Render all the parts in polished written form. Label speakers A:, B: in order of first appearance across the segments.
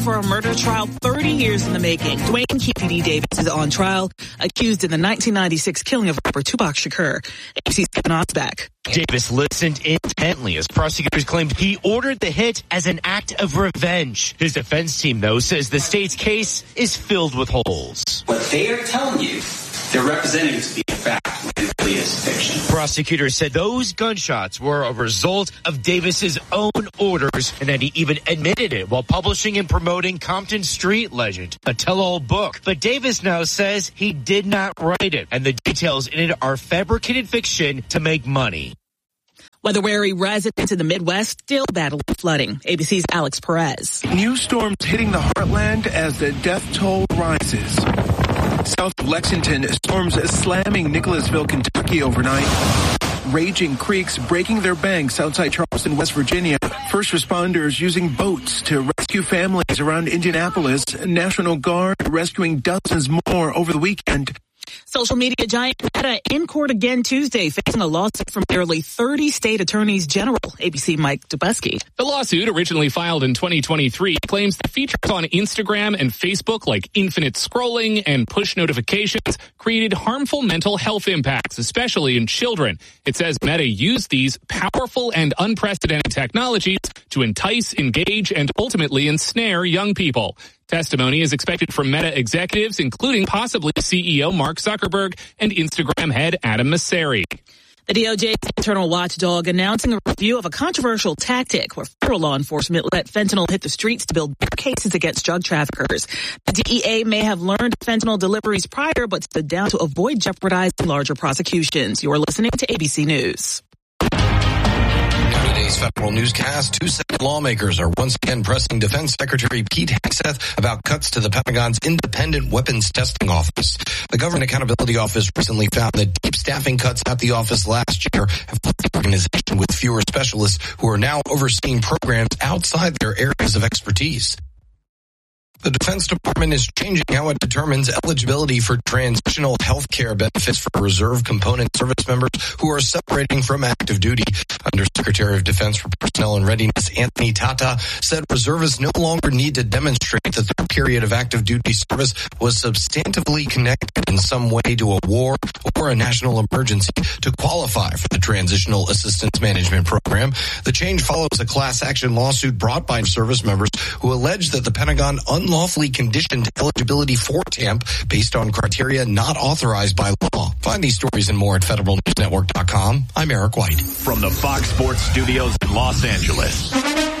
A: for a murder trial 30 years in the making. Dwayne Keith Davis is on trial, accused in the 1996 killing of rapper Tupac Shakur. ABC's Kevin Osback.
B: Davis listened intently as prosecutors claimed he ordered the hit as an act of revenge. His defense team, though, says the state's case is filled with holes.
C: What they are telling you, they're representing it to be a fact when it really is fiction.
B: Prosecutors said those gunshots were a result of Davis's own orders and that he even admitted it while publishing and promoting Compton Street Legend, a tell-all book. But Davis now says he did not write it, and the details in it are fabricated fiction to make money.
A: Weather-wary residents in the Midwest still battling flooding. ABC's Alex Perez.
D: New storms hitting the heartland as the death toll rises. South of Lexington, storms slamming Nicholasville, Kentucky overnight. Raging creeks breaking their banks outside Charleston, West Virginia. First responders using boats to rescue families around Indianapolis. National Guard rescuing dozens more over the weekend.
A: Social media giant Meta in court again Tuesday, facing a lawsuit from nearly 30 state attorneys general. ABC Mike Dubusky.
E: The lawsuit, originally filed in 2023, claims that features on Instagram and Facebook like infinite scrolling and push notifications created harmful mental health impacts, especially in children. It says Meta used these powerful and unprecedented technologies to entice, engage, and ultimately ensnare young people. Testimony is expected from Meta executives, including possibly CEO Mark Zuckerberg and Instagram head Adam Mosseri.
A: The DOJ's internal watchdog announcing a review of a controversial tactic where federal law enforcement let fentanyl hit the streets to build cases against drug traffickers. The DEA may have learned fentanyl deliveries prior, but stood down to avoid jeopardizing larger prosecutions. You're listening to ABC News.
F: Today's federal newscast, two Senate lawmakers are once again pressing Defense Secretary Pete Hegseth about cuts to the Pentagon's Independent Weapons Testing Office. The Government Accountability Office recently found that deep staffing cuts at the office last year have left the organization with fewer specialists who are now overseeing programs outside their areas of expertise. The Defense Department is changing how it determines eligibility for transitional health care benefits for reserve component service members who are separating from active duty. Undersecretary of Defense for Personnel and Readiness Anthony Tata said reservists no longer need to demonstrate that their period of active duty service was substantively connected in some way to a war or a national emergency to qualify for the Transitional Assistance Management Program. The change follows a class action lawsuit brought by service members who allege that the Pentagon unlawfully conditioned eligibility for TAMP based on criteria not authorized by law. Find these stories and more at federalnewsnetwork.com. I'm Eric White.
G: From the Fox Sports Studios in Los Angeles,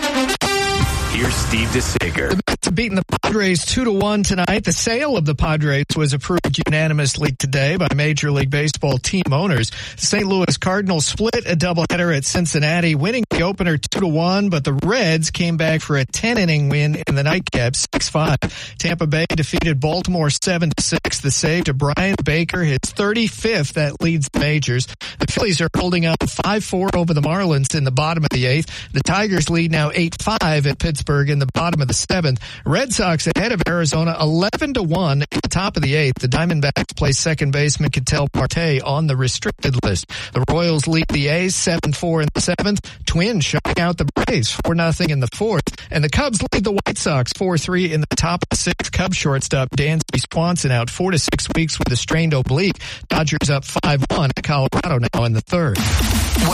G: here's Steve DeSager.
H: The Mets have beaten the Padres 2-1 tonight. The sale of the Padres was approved unanimously today by Major League Baseball team owners. The St. Louis Cardinals split a doubleheader at Cincinnati, winning the opener 2-1, but the Reds came back for a 10-inning win in the nightcap 6-5. Tampa Bay defeated Baltimore 7-6. The save to Brian Baker, his 35th that leads the majors. The Phillies are holding up 5-4 over the Marlins in the bottom of the 8th. The Tigers lead now 8-5 at Pittsburgh in the bottom of the 7th. Red Sox ahead of Arizona 11-1 at the top of the 8th. The Diamondbacks play second baseman Ketel Marte on the restricted list. The Royals lead the A's 7-4 in the 7th. Twins shutting out the Braves 4-0 in the 4th. And the Cubs lead the White Sox 4-3 in the top of the 6th. Cubs shortstop Dansby Swanson out 4 to 6 weeks with a strained oblique. Dodgers up 5-1 at Colorado now in the 3rd.